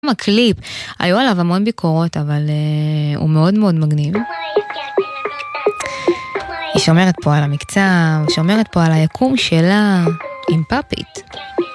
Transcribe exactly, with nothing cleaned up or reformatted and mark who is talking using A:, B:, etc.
A: הקליפ, היו עליו המון ביקורות, אבל uh, הוא מאוד מאוד מגניב. היא שומרת פה על המקצב, שומרת פה על היקום שלה עם פאפית.